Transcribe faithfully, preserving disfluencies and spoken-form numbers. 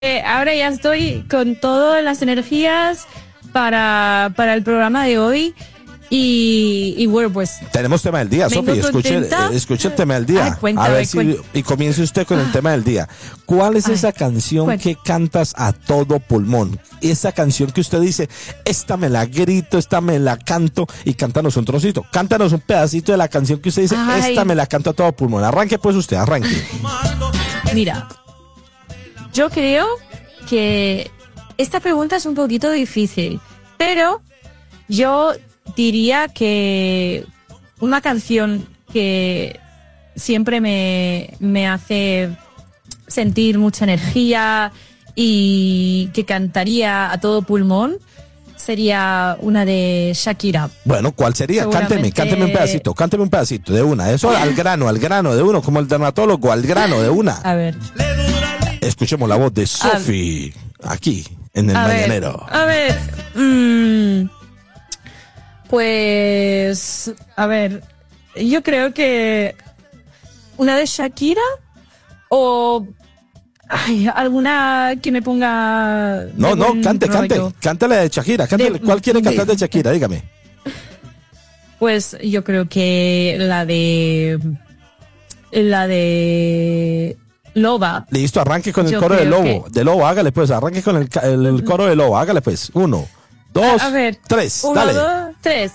Eh, ahora ya estoy con todas las energías para, para el programa de hoy. Y, y bueno, pues. Tenemos tema del día, Sofi. Escuche, eh, escuche el tema del día. Ay, cuéntame, a ver si. cuéntame. Y comience usted con el tema del día. ¿Cuál es Ay, esa canción cuéntame. que cantas a todo pulmón? Esa canción que usted dice, esta me la grito, esta me la canto. Y cántanos un trocito. Cántanos un pedacito de la canción que usted dice, Ay. esta me la canto a todo pulmón. Arranque pues usted, arranque. Mira, yo creo que esta pregunta es un poquito difícil, pero yo diría que una canción que siempre me, me hace sentir mucha energía y que cantaría a todo pulmón sería una de Shakira. Bueno, ¿cuál sería? Cánteme, Seguramente- cánteme un pedacito, cánteme un pedacito de una. Eso al grano, al grano de uno, como el dermatólogo, al grano de una. A ver. Escuchemos la voz de Sofi aquí en el A ver, mañanero. a ver, mm, pues, a ver, yo creo que una de Shakira o ay, alguna que me ponga. No, de no, buen cante, cante, rollo. cántale de Shakira, cántale. De- ¿Cuál quiere cantar de- de Shakira? Dígame. Pues yo creo que la de. La de. Loba. Listo, arranque con el Yo coro de creo Lobo, de Lobo, hágale pues, arranque con el, ca- el, el coro de Lobo, hágale pues. Uno, dos, A, a ver. tres, Uno, dale. dos, tres.